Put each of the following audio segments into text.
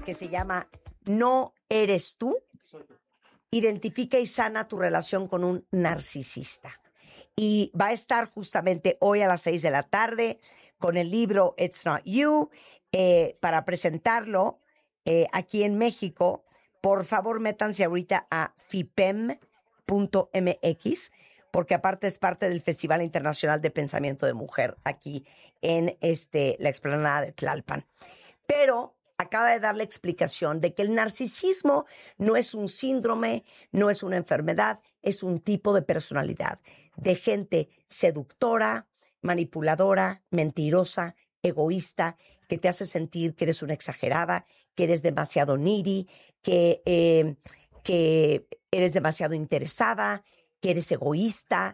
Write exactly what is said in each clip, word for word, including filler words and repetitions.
que se llama No eres tú. Identifica y sana tu relación con un narcisista. Y va a estar justamente hoy a las seis de la tarde con el libro It's Not You eh, para presentarlo eh, aquí en México. Por favor, métanse ahorita a fipem punto m x porque aparte es parte del Festival Internacional de Pensamiento de Mujer aquí en este, la explanada de Tlalpan. Pero acaba de dar la explicación de que el narcisismo no es un síndrome, no es una enfermedad, es un tipo de personalidad, de gente seductora, manipuladora, mentirosa, egoísta, que te hace sentir que eres una exagerada, que eres demasiado needy, que, eh, que eres demasiado interesada, que eres egoísta,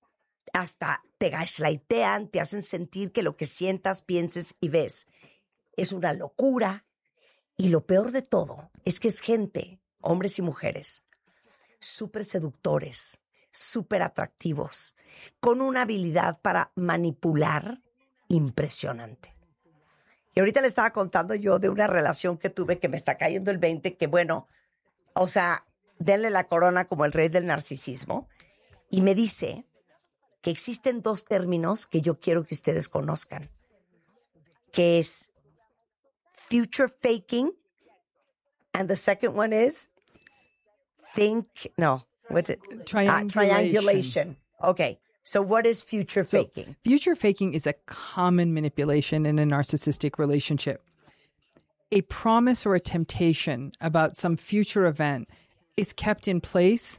hasta te gaslightean, te hacen sentir que lo que sientas, pienses y ves es una locura. Y lo peor de todo es que es gente, hombres y mujeres, súper seductores, súper atractivos, con una habilidad para manipular impresionante. Y ahorita le estaba contando yo de una relación que tuve que me está cayendo el veinte, que bueno, o sea, denle la corona como el rey del narcisismo. Y me dice que existen dos términos que yo quiero que ustedes conozcan, que es future faking, and the second one is think, no, what's it? Triangulation. Uh, triangulation. Okay. So what is future So, faking? Future faking is a common manipulation in a narcissistic relationship. A promise or a temptation about some future event is kept in place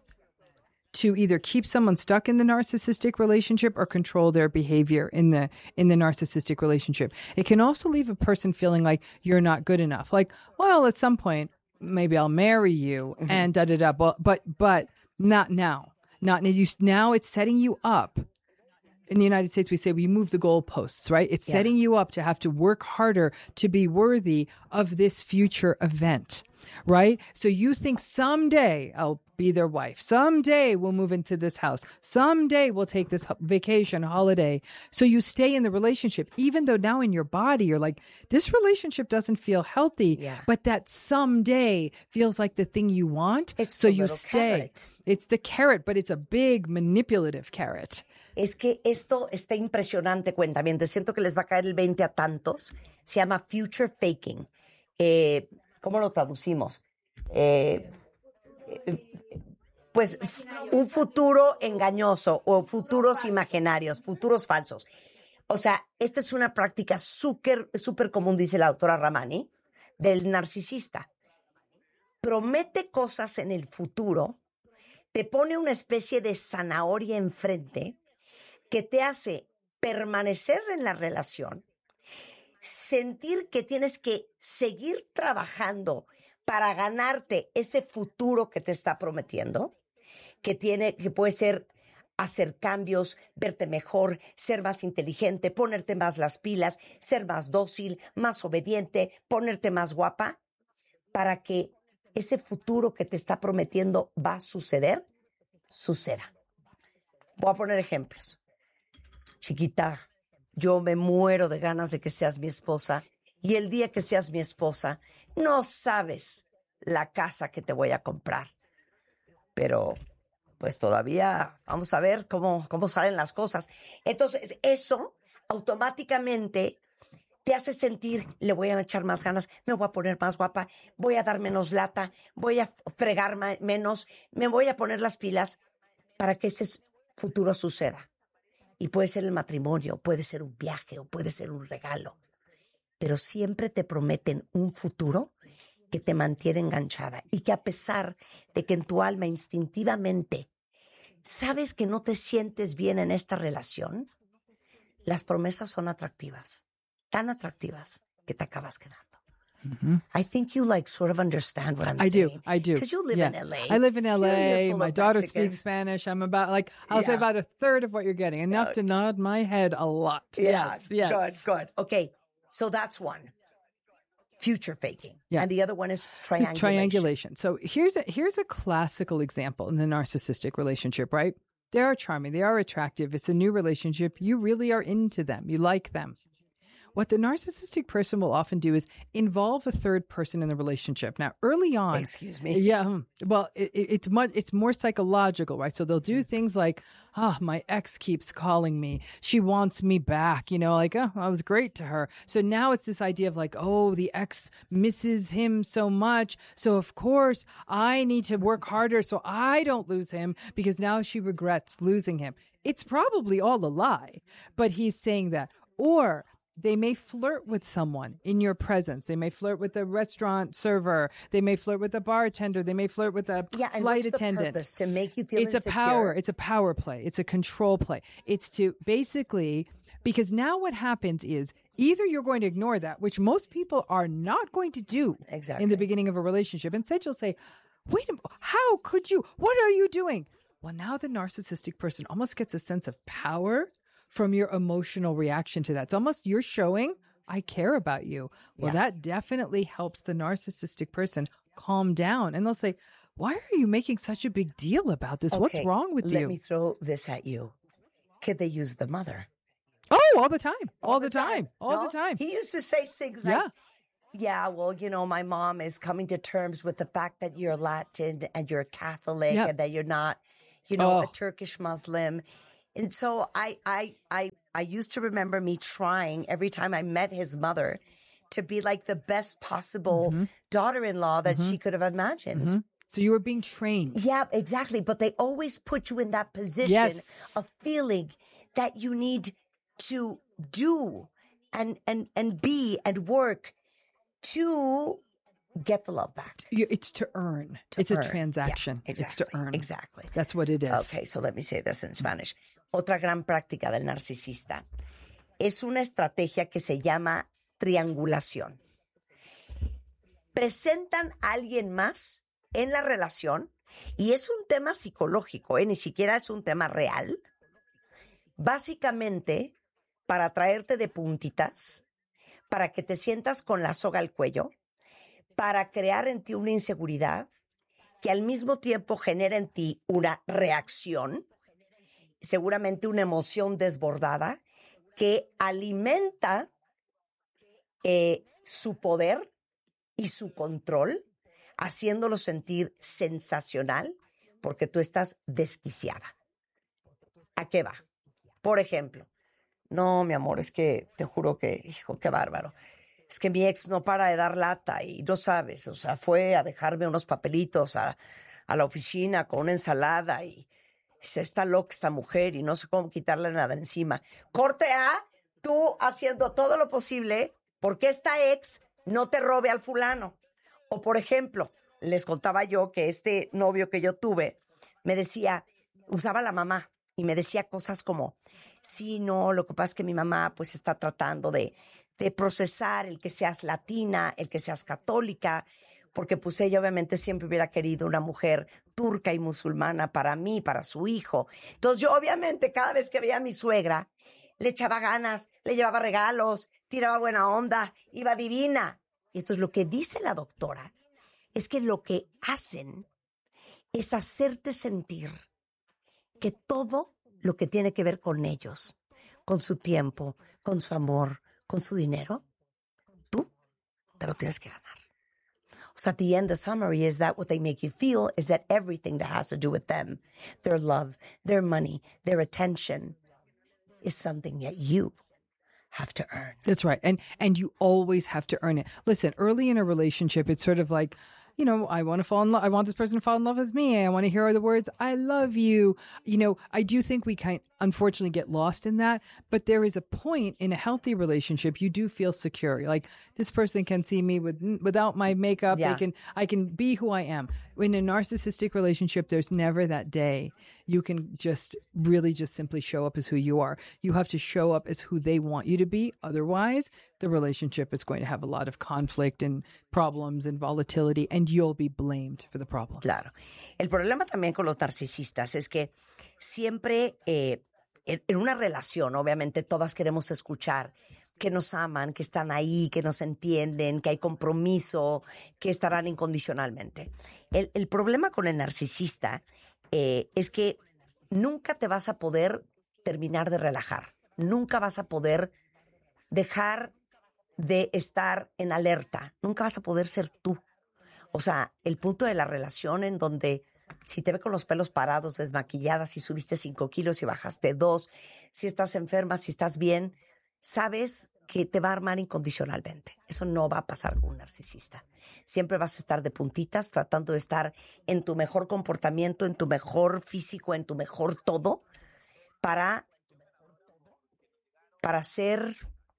to either keep someone stuck in the narcissistic relationship or control their behavior in the in the narcissistic relationship. It can also leave a person feeling like you're not good enough. Like, well, at some point, maybe I'll marry you mm-hmm. and da da da. But but but not now. Not now. Now it's setting you up. In the United States, we say we move the goalposts, right? It's yeah. setting you up to have to work harder to be worthy of this future event, right? So you think someday I'll be their wife. Someday we'll move into this house. Someday we'll take this vacation, holiday. So you stay in the relationship, even though now in your body, you're like, this relationship doesn't feel healthy, yeah. but that someday feels like the thing you want. It's so the you little stay. Carrot. It's the carrot, but it's a big manipulative carrot. Es que esto está impresionante, cuentamientos. Siento que les va a caer el veinte a tantos. Se llama future faking. Eh, ¿Cómo lo traducimos? Eh, eh, pues un futuro engañoso o futuros imaginarios, futuros falsos. O sea, esta es una práctica súper súper común, dice la autora Ramani, del narcisista. Promete cosas en el futuro, te pone una especie de zanahoria enfrente que te hace permanecer en la relación, sentir que tienes que seguir trabajando para ganarte ese futuro que te está prometiendo, que tiene, que puede ser hacer cambios, verte mejor, ser más inteligente, ponerte más las pilas, ser más dócil, más obediente, ponerte más guapa, para que ese futuro que te está prometiendo va a suceder, suceda. Voy a poner ejemplos. Chiquita, yo me muero de ganas de que seas mi esposa y el día que seas mi esposa, no sabes la casa que te voy a comprar. Pero, pues todavía vamos a ver cómo, cómo salen las cosas. Entonces, eso automáticamente te hace sentir, le voy a echar más ganas, me voy a poner más guapa, voy a dar menos lata, voy a fregar ma- menos, me voy a poner las pilas para que ese futuro suceda. Y puede ser el matrimonio, puede ser un viaje o puede ser un regalo. Pero siempre te prometen un futuro que te mantiene enganchada y que a pesar de que en tu alma instintivamente sabes que no te sientes bien en esta relación, las promesas son atractivas, tan atractivas que te acabas quedando. Mm-hmm. I think you like sort of understand what I'm I saying. do. I do. Because you live yeah. in L A. I live in L A. You're My full daughter of Mexicans. speaks Spanish. I'm about like, I'll Yeah. say about a third of what you're getting. Enough Yeah. to nod my head a lot. Yeah, Yes. Yes. good, good. Okay, so that's one. Future faking. Yeah. And the other one is It's triangulation. triangulation. So here's a here's a classical example in the narcissistic relationship, right? They are charming. They are attractive. It's a new relationship. You really are into them. You like them. what the narcissistic person will often do is involve a third person in the relationship. Now, early on, excuse me. Yeah, well, it, it, it's much, it's more psychological, right? So they'll do things like, "Ah, oh, my ex keeps calling me. She wants me back." You know, like, "Oh, I was great to her." So now it's this idea of like, "Oh, the ex misses him so much, so of course I need to work harder so I don't lose him because now she regrets losing him." It's probably all a lie, but he's saying that. Or they may flirt with someone in your presence. They may flirt with a restaurant server. They may flirt with a bartender. They may flirt with a yeah, and flight what's attendant. The purpose? To make you feel it's insecure. a power. It's a power play. It's a control play. It's to basically, because now what happens is either you're going to ignore that, which most people are not going to do exactly. in the beginning of a relationship. Instead, you'll say, "Wait a minute, how could you? What are you doing?" Well, now the narcissistic person almost gets a sense of power from your emotional reaction to that. It's almost you're showing, "I care about you." Well, yeah. that definitely helps the narcissistic person calm down. And they'll say, "Why are you making such a big deal about this? Okay, What's wrong with let you?" Let me throw this at you. Could they use the mother? Oh, all the time. All, all the, the time. time. All no? the time. He used to say things like, yeah. yeah, well, you know, my mom is coming to terms with the fact that you're Latin and you're Catholic yep. and that you're not, you know, oh. a Turkish Muslim. And so I, I, I, I used to remember me trying every time I met his mother to be like the best possible mm-hmm. daughter-in-law that mm-hmm. she could have imagined. Mm-hmm. So you were being trained. Yeah, exactly. But they always put you in that position yes. of feeling that you need to do and, and, and be and work to get the love back. It's to earn. To it's earn. a transaction. Yeah, exactly, it's to earn. Exactly. That's what it is. Okay, so let me say this in Spanish. Otra gran práctica del narcisista es una estrategia que se llama triangulación. Presentan a alguien más en la relación y es un tema psicológico, ¿eh? Ni siquiera es un tema real. Básicamente, para traerte de puntitas, para que te sientas con la soga al cuello, para crear en ti una inseguridad que al mismo tiempo genera en ti una reacción, seguramente una emoción desbordada, que alimenta eh, su poder y su control, haciéndolo sentir sensacional, porque tú estás desquiciada. ¿A qué va? Por ejemplo, no, mi amor, es que te juro que, hijo, qué bárbaro. Es que mi ex no para de dar lata y no sabes, o sea, fue a dejarme unos papelitos a, a la oficina con una ensalada y se está loca esta mujer y no sé cómo quitarle nada encima. Corte A, tú haciendo todo lo posible porque esta ex no te robe al fulano. O por ejemplo, les contaba yo que este novio que yo tuve me decía, usaba la mamá y me decía cosas como, sí, no, lo que pasa es que mi mamá pues está tratando de, de procesar el que seas latina, el que seas católica, porque pues ella obviamente siempre hubiera querido una mujer turca y musulmana para mí, para su hijo. Entonces yo obviamente cada vez que veía a mi suegra, le echaba ganas, le llevaba regalos, tiraba buena onda, iba divina. Y entonces lo que dice la doctora es que lo que hacen es hacerte sentir que todo lo que tiene que ver con ellos, con su tiempo, con su amor, con su dinero, tú te lo tienes que ganar. So at the end, the summary is that what they make you feel is that everything that has to do with them, their love, their money, their attention, is something that you have to earn. That's right. And and you always have to earn it. Listen, early in a relationship, it's sort of like, you know, I want to fall in love. I want this person to fall in love with me. I want to hear the words, I love you. You know, I do think we kind unfortunately get lost in that. But there is a point in a healthy relationship, you do feel secure. You're like, this person can see me with without my makeup. Yeah. They can, I can be who I am. In a narcissistic relationship, there's never that day. You can just really just simply show up as who you are. You have to show up as who they want you to be. Otherwise, the relationship is going to have a lot of conflict and problems and volatility, and you'll be blamed for the problems. Claro. El problema también con los narcisistas es que siempre eh, en, en una relación, obviamente, todas queremos escuchar que nos aman, que están ahí, que nos entienden, que hay compromiso, que estarán incondicionalmente. El, el problema con el narcisista eh, es que nunca te vas a poder terminar de relajar. Nunca vas a poder dejar de estar en alerta. Nunca vas a poder ser tú. O sea, el punto de la relación en donde si te ve con los pelos parados, desmaquillada, si subiste cinco kilos y bajaste dos, si estás enferma, si estás bien, sabes que te va a armar incondicionalmente. Eso no va a pasar con un narcisista. Siempre vas a estar de puntitas, tratando de estar en tu mejor comportamiento, en tu mejor físico, en tu mejor todo, para, para ser,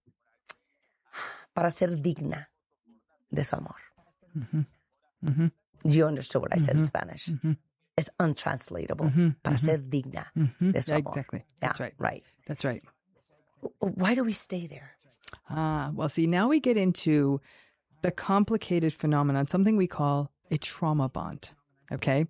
para ser digna de su amor. Mm-hmm. Mm-hmm. You understood what I said mm-hmm. in Spanish. Mm-hmm. It's untranslatable. Mm-hmm. Para mm-hmm. ser digna mm-hmm. de su yeah, amor. Exactly. Yeah, That's right. Right. That's right. Why do we stay there? Ah, well, see, now we get into the complicated phenomenon, something we call a trauma bond. Okay.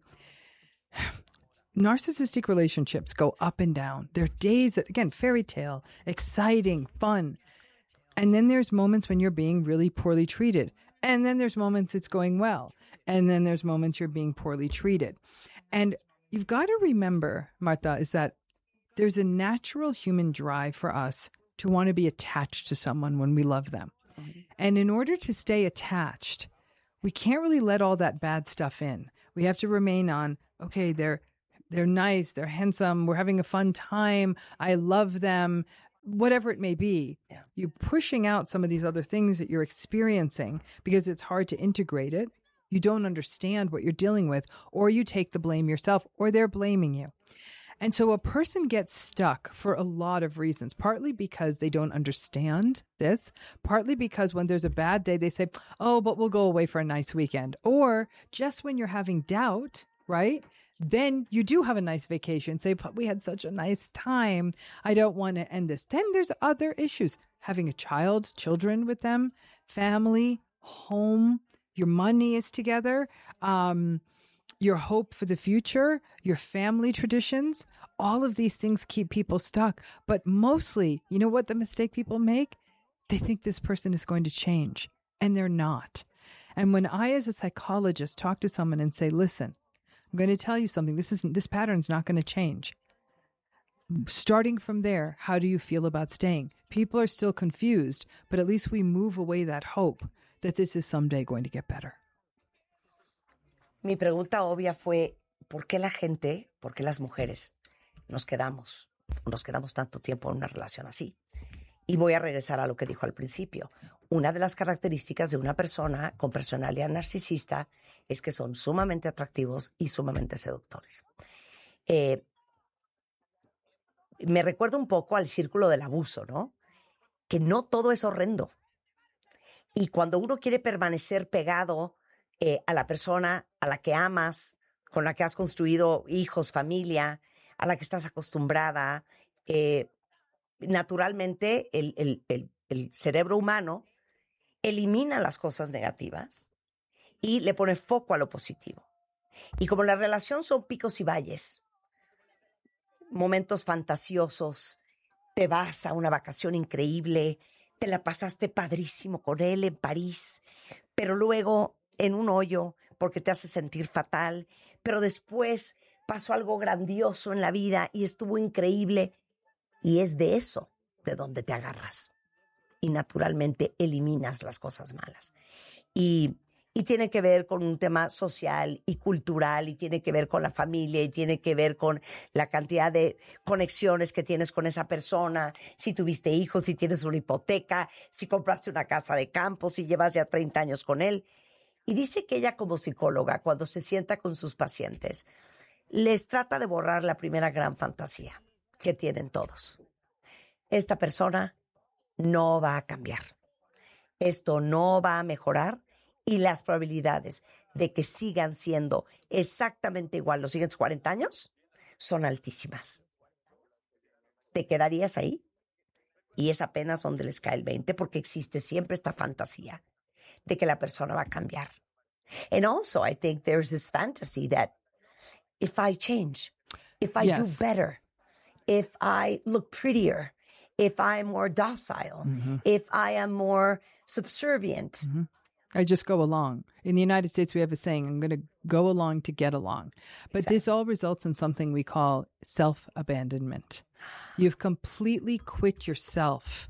Narcissistic relationships go up and down. There are days that, again, fairy tale, exciting, fun. And then there's moments when you're being really poorly treated. And then there's moments it's going well. And then there's moments you're being poorly treated. And you've got to remember, Martha, is that there's a natural human drive for us to want to be attached to someone when we love them. Mm-hmm. And in order to stay attached, we can't really let all that bad stuff in. We have to remain on, okay, they're they're nice, they're handsome, we're having a fun time, I love them, whatever it may be. Yeah. You're pushing out some of these other things that you're experiencing because it's hard to integrate it. You don't understand what you're dealing with, or you take the blame yourself, or they're blaming you. And so a person gets stuck for a lot of reasons, partly because they don't understand this, partly because when there's a bad day, they say, oh, but we'll go away for a nice weekend. Or just when you're having doubt, right? Then you do have a nice vacation. Say, but we had such a nice time. I don't want to end this. Then there's other issues. Having a child, children with them, family, home, your money is together, um, your hope for the future, your family traditions. All of these things keep people stuck. But mostly, you know what the mistake people make? They think this person is going to change, and they're not. And when I, as a psychologist, talk to someone and say, listen, I'm going to tell you something. This isn't, this pattern's not going to change. Starting from there, how do you feel about staying? People are still confused, but at least we move away that hope that this is someday going to get better. Mi pregunta obvia fue, ¿por qué la gente, por qué las mujeres nos quedamos, nos quedamos tanto tiempo en una relación así? Y voy a regresar a lo que dijo al principio. Una de las características de una persona con personalidad narcisista es que son sumamente atractivos y sumamente seductores. Eh, me recuerda un poco al círculo del abuso, ¿no? Que no todo es horrendo. Y cuando uno quiere permanecer pegado eh, a la persona a la que amas, con la que has construido hijos, familia, a la que estás acostumbrada, eh, naturalmente el, el, el, el cerebro humano elimina las cosas negativas y le pone foco a lo positivo. Y como la relación son picos y valles, momentos fantasiosos, te vas a una vacación increíble, te la pasaste padrísimo con él en París, pero luego en un hoyo porque te hace sentir fatal, pero después pasó algo grandioso en la vida y estuvo increíble, y es de eso de donde te agarras. Y naturalmente eliminas las cosas malas. Y, y tiene que ver con un tema social y cultural, y tiene que ver con la familia, y tiene que ver con la cantidad de conexiones que tienes con esa persona, si tuviste hijos, si tienes una hipoteca, si compraste una casa de campo, si llevas ya treinta años con él. Y dice que ella, como psicóloga, cuando se sienta con sus pacientes, les trata de borrar la primera gran fantasía que tienen todos. Esta persona no va a cambiar. Esto no va a mejorar, y las probabilidades de que sigan siendo exactamente igual los siguientes cuarenta años son altísimas. ¿Te quedarías ahí? Y es apenas donde les cae el veinte, porque existe siempre esta fantasía de que la persona va a cambiar. And also, I think there's this fantasy that if I change, if I yes. do better, if I look prettier, if I'm more docile, mm-hmm. if I am more subservient. Mm-hmm. I just go along. In the United States, we have a saying, I'm going to go along to get along. But exactly. This all results in something we call self-abandonment. You've completely quit yourself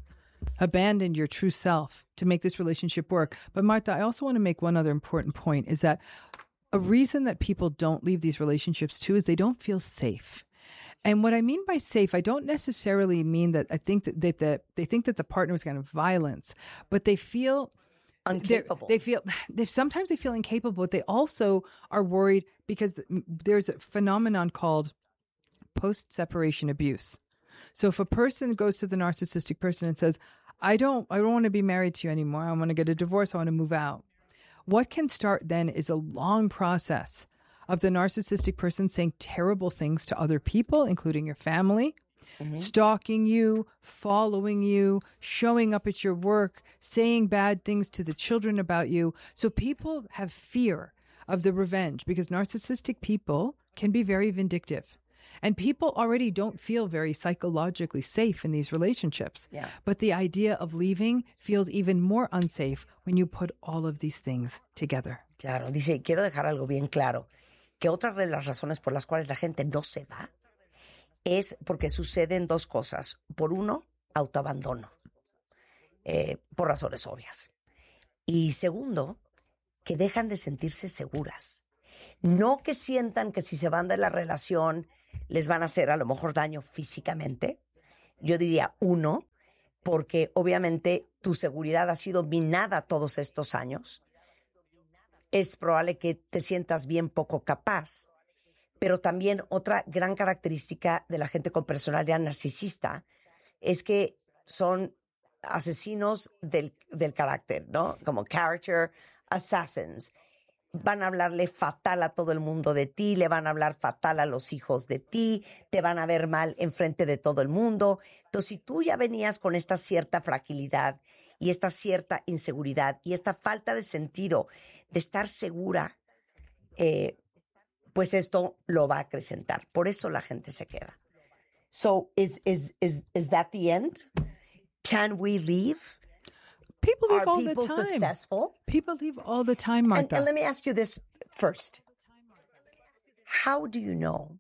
abandoned your true self to make this relationship work. But Martha, I also want to make one other important point is that a reason that people don't leave these relationships too is they don't feel safe. And what I mean by safe, I don't necessarily mean that I think that, that, that they think that the partner is going to violence, but they feel incapable. They feel they sometimes they feel incapable, but they also are worried because there's a phenomenon called post-separation abuse. So if a person goes to the narcissistic person and says, I don't I don't want to be married to you anymore. I want to get a divorce. I want to move out. What can start then is a long process of the narcissistic person saying terrible things to other people, including your family, mm-hmm. stalking you, following you, showing up at your work, saying bad things to the children about you. So people have fear of the revenge because narcissistic people can be very vindictive. And people already don't feel very psychologically safe in these relationships. Yeah. But the idea of leaving feels even more unsafe when you put all of these things together. Claro, dice, quiero dejar algo bien claro, que otra de las razones por las cuales la gente no se va es porque suceden dos cosas. Por uno, autoabandono, eh, por razones obvias. Y segundo, que dejan de sentirse seguras. No que sientan que si se van de la relación les van a hacer a lo mejor daño físicamente. Yo diría uno, porque obviamente tu seguridad ha sido minada todos estos años. Es probable que te sientas bien poco capaz. Pero también otra gran característica de la gente con personalidad narcisista es que son asesinos del, del carácter, ¿no? Como character assassins. Van a hablarle fatal a todo el mundo de ti, le van a hablar fatal a los hijos de ti, te van a ver mal enfrente de todo el mundo. Entonces, si tú ya venías con esta cierta fragilidad y esta cierta inseguridad y esta falta de sentido de estar segura, eh, pues esto lo va a acrecentar. Por eso la gente se queda. So, is, is, is, is that the end? Can we leave? People leave Are all people the time. successful? People leave all the time, Martha. And, and let me ask you this first. How do you know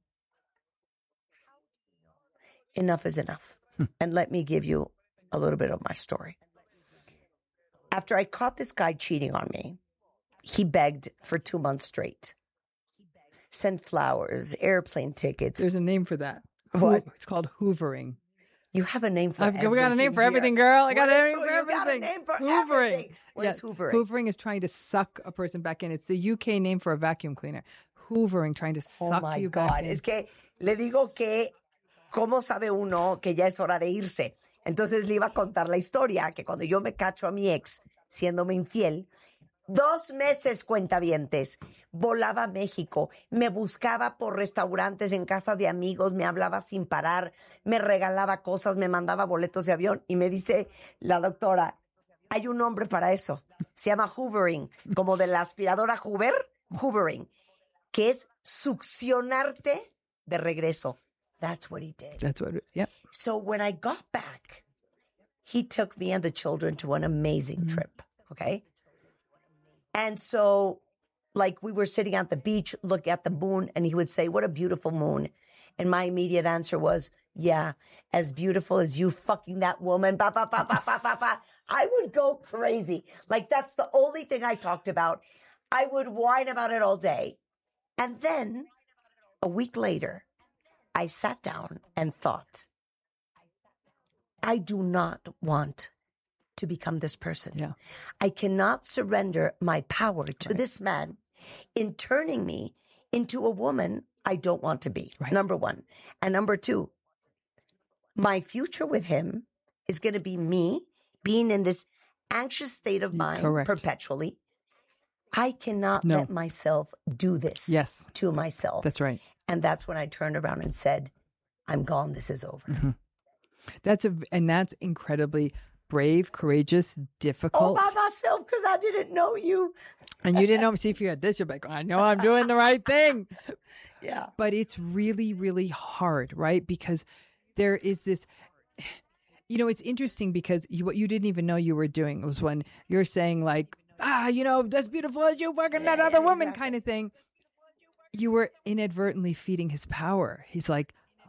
enough is enough? Hmm. And let me give you a little bit of my story. After I caught this guy cheating on me, he begged for two months straight. Sent flowers, airplane tickets. There's a name for that. What? It's called hoovering. You have a name for I've, everything. We got a name for dear. everything, girl. I got What a is name who- for you everything. got a name for hoovering. everything. What Yeah. is hoovering? Hoovering is trying to suck a person back in. It's the U K name for a vacuum cleaner. Hoovering, trying to Oh suck my you God. back in. Es que le digo que, ¿cómo sabe uno que ya es hora de irse? Entonces le iba a contar la historia que cuando yo me cacho a mi ex siéndome infiel, dos meses, cuentavientes, volaba a México, me buscaba por restaurantes en casa de amigos, me hablaba sin parar, me regalaba cosas, me mandaba boletos de avión y me dice la doctora, hay un nombre para eso, se llama hoovering, como de la aspiradora Hoover, hoovering, que es succionarte de regreso. That's what he did. That's what, it, yep. So when I got back, he took me and the children to an amazing Mm-hmm. trip, okay? And so, like, we were sitting at the beach, look at the moon, and he would say, what a beautiful moon. And my immediate answer was, yeah, as beautiful as you fucking that woman, ba, ba, ba, ba, ba, ba, ba. I would go crazy. Like, that's the only thing I talked about. I would whine about it all day. And then, a week later, I sat down and thought, I do not want to become this person. Yeah. I cannot surrender my power to Right. this man in turning me into a woman I don't want to be. Right. Number one. And number two, my future with him is going to be me being in this anxious state of mind Correct. perpetually. I cannot No. let myself do this Yes. to myself. That's right. And that's when I turned around and said, I'm gone. This is over. Mm-hmm. That's a, and that's incredibly brave, courageous, difficult. All by myself because I didn't know you. And you didn't know, see if you had this, you're like, I know I'm doing the right thing. Yeah. But it's really, really hard, right? Because there is this, you know, it's interesting because you, what you didn't even know you were doing was when you're saying like, ah, you know, as beautiful as you fucking that other woman kind of thing. You were inadvertently feeding his power. He's like,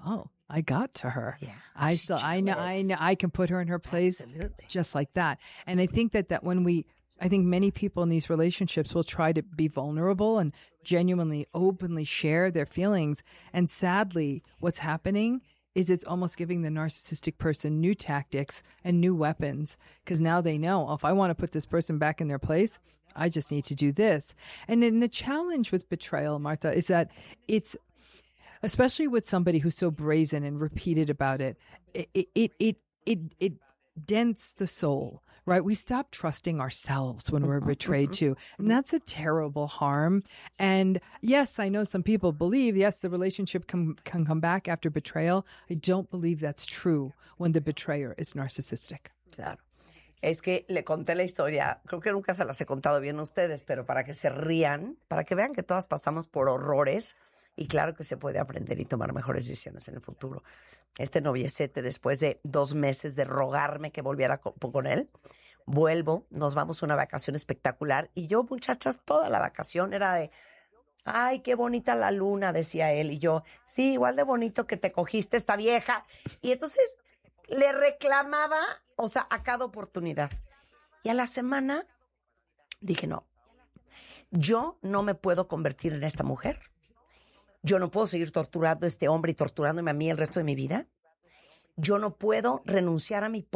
oh, I got to her. Yeah, I she's still, I know, I jealous. know, I can put her in her place Absolutely. just like that. And I think that, that when we, I think many people in these relationships will try to be vulnerable and genuinely, openly share their feelings. And sadly, what's happening is it's almost giving the narcissistic person new tactics and new weapons, because now they know, oh, if I want to put this person back in their place, I just need to do this. And then the challenge with betrayal, Martha, is that it's, especially with somebody who's so brazen and repeated about it, it it it it, it, it dents the soul, right? We stop trusting ourselves when we're betrayed too. And that's a terrible harm. And yes, I know some people believe, yes, the relationship can, can come back after betrayal. I don't believe that's true when the betrayer is narcissistic. Claro. Es que le conté la historia, creo que nunca se las he contado bien a ustedes, pero para que se rían, para que vean que todas pasamos por horrores y claro que se puede aprender y tomar mejores decisiones en el futuro. Este noviecete, después de dos meses de rogarme que volviera con, con él, vuelvo, nos vamos a una vacación espectacular y yo, muchachas, toda la vacación era de, ay, qué bonita la luna, decía él, y yo, sí, igual de bonito que te cogiste esta vieja. Y entonces le reclamaba, o sea, a cada oportunidad. Y a la semana dije, no, yo no me puedo convertir en esta mujer. Yo no puedo seguir torturando a este hombre y torturándome a mí el resto de mi vida. Yo no puedo renunciar a mi poder.